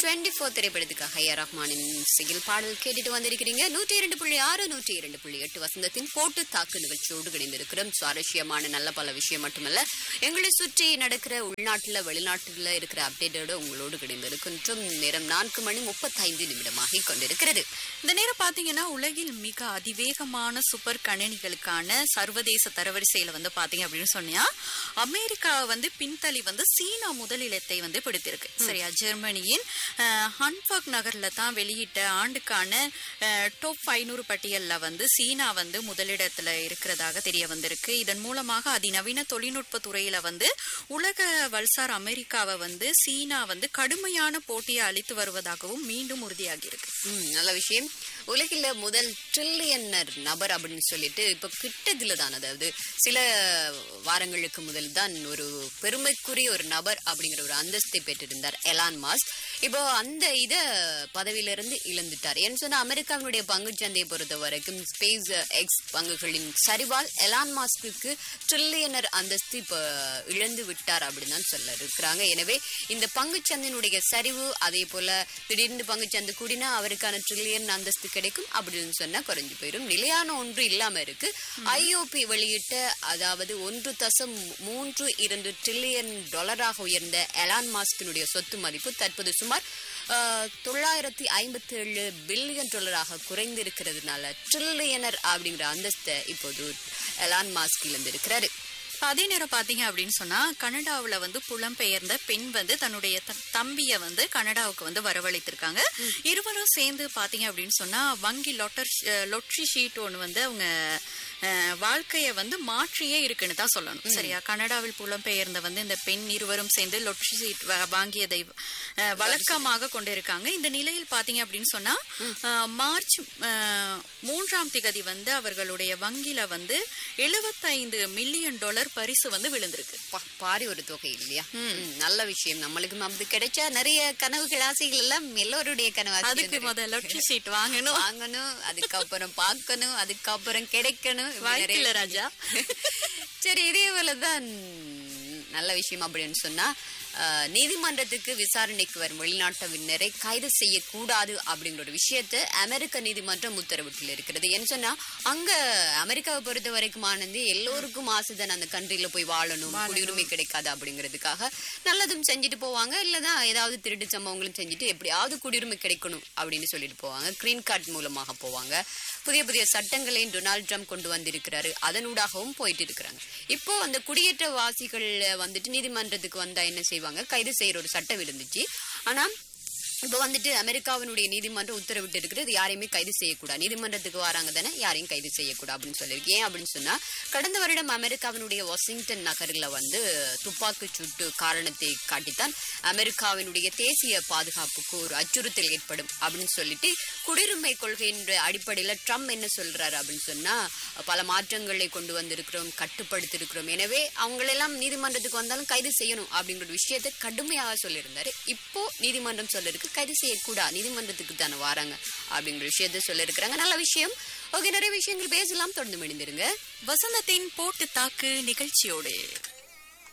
24 திரைப்படத்துக்காக ஏ ரஹ்மானின் சிகில் பாடல் கேட்டுட்டு வந்திருக்கிறீங்க. 102.6 102.8 வசந்தத்தின் போட்டு தாக்கு நிகழ்ச்சியோடு கிடைந்திருக்கிறோம். சுவாரஸ்யமான நல்ல பல விஷயம் மட்டுமல்ல, எங்களை சுற்றி நடக்கிற உள்நாட்டுல வெளிநாட்டுல இருக்கிற அப்டேட்டோட உங்களோடு கிடைந்திருக்கின்றோம். நேரம் 4:35 கொண்டிருக்கிறது. இந்த நேரம் பாத்தீங்கன்னா உலகில் மிக அதிவேகமான சூப்பர் கணினிகளுக்கான சர்வதேச தரவரிசையில பாத்தீங்க அப்படின்னு சொன்னா அமெரிக்கா பின்தள்ளி சீனா முதலிடத்தை பிடித்திருக்கு. சரியா, ஜெர்மனியின் ஹன்பர்க் நகர்ல தான் வெளியிட்ட ஆண்டுக்கான டாப் 500 பட்டியல்ல சீனா முதலிடத்துல இருக்கிறதாக தெரிய வந்திருக்கு. இதன் மூலமாக அதிநவீன தொழில்நுட்ப துறையில உலக வல்சார் அமெரிக்காவை சீனா கடுமையான போட்டியை அளித்து வருவதாகவும் மீண்டும் உறுதியாகி இருக்கு. நல்ல விஷயம். உலகில முதல் ட்ரில்லியனர் நபர் அப்படின்னு சொல்லிட்டு இப்ப கிட்டத்துல தான், அதாவது சில வாரங்களுக்கு முதல் தான் ஒரு பெருமைக்குரிய ஒரு நபர் அப்படிங்கிற ஒரு அந்தஸ்தை பெற்றிருந்தார் எலான் மாஸ்க். இப்போ அந்த பதவியிலிருந்து இழந்துட்டார். ஏன்னு சொன்னா அமெரிக்காவினுடைய பங்கு சந்தையை பொறுத்த வரைக்கும் ஸ்பேஸ் எக்ஸ் பங்குகளின் சரிவால் எலான் மாஸ்க்கு ட்ரில்லியனர் அந்தஸ்து இப்ப இழந்து விட்டார் அப்படின்னு தான் சொல்ல இருக்கிறாங்க. எனவே இந்த பங்கு சந்தையினுடைய சரிவு, அதே போல திடீர்னு பங்கு சந்தை கூடினா அவருக்கான ட்ரில்லியன் அந்தஸ்து கிடைக்கும் அப்படின்னு சொன்னா குறைஞ்சு போயிடும். நிலையான ஒன்று இல்லாம இருக்கு. ஐஓபி வெளியிட்ட, அதாவது 1.32 ட்ரில்லியன் டாலராக உயர்ந்த எலான் மாஸ்கினுடைய சொத்து மதிப்பு தற்போது சுமார் 957 பில்லியன் டாலராக குறைந்திருக்கிறதுனால ட்ரில்லியனர் அப்படிங்கிற அந்தஸ்தை இப்போது எலான் மாஸ்க் இழந்திருக்கிறாரு. அதே நேரம் பாத்தீங்க அப்படின்னு சொன்னா கனடாவுல புலம்பெயர்ந்த பெண் தன்னுடைய தம்பிய கனடாவுக்கு வரவழைத்திருக்காங்க. இருவரும் சேர்ந்து பாத்தீங்க அப்படின்னு சொன்னா வங்கி லொட்டரி ஷீட் ஒண்ணு அவங்க வாழ்க்கைய மாற்றியே இருக்குன்னு தான் சொல்லணும். சரியா, கனடாவில் புலம்பெயர்ந்த இந்த பெண் இருவரும் சேர்ந்து லொட்டரி சீட் வாங்கியதை வழக்கமாக கொண்டிருக்காங்க. இந்த நிலையில் பாத்தீங்க அப்படின்னு சொன்னா மார்ச் 3 அவர்களுடைய வங்கியில 75 மில்லியன் டாலர் பரிசு விழுந்திருக்கு. பாரி ஒரு தொகை இல்லையா? நல்ல விஷயம். நம்மளுக்கு அப்படி கிடைச்சா நிறைய கனவுகள் ஆசைகள் எல்லாம் எல்லோருடைய கனவு. அதுக்கு முதல்ல லொட்டரி சீட் வாங்கணும், அதுக்கப்புறம் பார்க்கணும், அதுக்கப்புறம் கிடைக்கணும். வாய்ப்பில்லை ராஜா. சரி, இதே போலதான் நல்ல விஷயம் அப்படின்னு சொன்னா நீதிமன்றத்துக்கு விசாரணைக்கு வரும் வெளிநாட்டவினரை கைது செய்யக்கூடாது அப்படிங்கிற ஒரு விஷயத்த அமெரிக்க நீதிமன்றம் உத்தரவிட்டு இருக்கிறது. ஏன்னு சொன்னா அங்க அமெரிக்காவை பொறுத்த வரைக்கும் எல்லோருக்கும் ஆசைதான் அந்த கண்ட்ரில போய் வாழணும், குடியுரிமை கிடைக்காது அப்படிங்கிறதுக்காக நல்லதும் செஞ்சுட்டு போவாங்க, இல்லதான் ஏதாவது திருட்டு சம்பவங்களும் செஞ்சுட்டு எப்படியாவது குடியுரிமை கிடைக்கணும் அப்படின்னு சொல்லிட்டு போவாங்க. கிரீன் கார்டு மூலமாக போவாங்க. புதிய புதிய சட்டங்களையும் டொனால்ட் ட்ரம்ப் கொண்டு வந்திருக்கிறாரு, அதனூடாகவும் போயிட்டு இருக்கிறாங்க. இப்போ அந்த குடியேற்ற வாசிகள் நீதிமன்றத்துக்கு வந்தா என்ன செய்வாங்க, கைது செய்யற ஒரு சட்டம் இருந்துச்சு. ஆனா இப்ப அமெரிக்காவினுடைய நீதிமன்றம் உத்தரவிட்டு இருக்கிறது யாரையுமே கைது செய்யக்கூடாது. நீதிமன்றத்துக்கு வராங்க தானே, யாரையும் கைது செய்யக்கூடாது அப்படின்னு சொல்லியிருக்கு. ஏன் அப்படின்னு சொன்னா கடந்த வருடம் அமெரிக்காவினுடைய வாஷிங்டன் நகரில் துப்பாக்கி சூட்டு காரணத்தை காட்டித்தான் அமெரிக்காவினுடைய தேசிய பாதுகாப்புக்கு ஒரு அச்சுறுத்தல் ஏற்படும் அப்படின்னு சொல்லிட்டு குடியுரிமை கொள்கையின் அடிப்படையில ட்ரம்ப் என்ன சொல்றாரு அப்படின்னு சொன்னா பல மாற்றங்களை கொண்டு வந்திருக்கிறோம், கட்டுப்படுத்திருக்கிறோம், எனவே அவங்களெல்லாம் நீதிமன்றத்துக்கு வந்தாலும் கைது செய்யணும் அப்படிங்கிற விஷயத்தை கடுமையாக சொல்லியிருந்தாரு. இப்போ நீதிமன்றம் சொல்லிருக்கு கைது செய்யக்கூடாது, நீதிமன்றத்துக்கு தானே வராங்க அப்படிங்கிற விஷயத்த சொல்லியிருக்கிறாங்க. நல்ல விஷயம். ஓகே, நிறைய விஷயங்கள் பேசலாம். தொடர்ந்து மணிந்திருங்க வசந்தத்தின் போட்டு தாக்கு நிகழ்ச்சியோடு.